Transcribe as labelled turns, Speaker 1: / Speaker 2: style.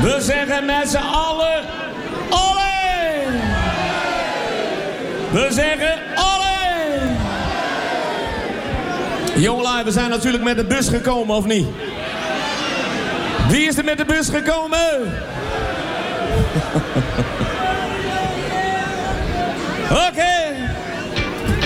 Speaker 1: We zeggen met z'n allen, olé! We zeggen olé! Jongelui, we zijn natuurlijk met de bus gekomen, of niet? Wie is er met de bus gekomen? Oké.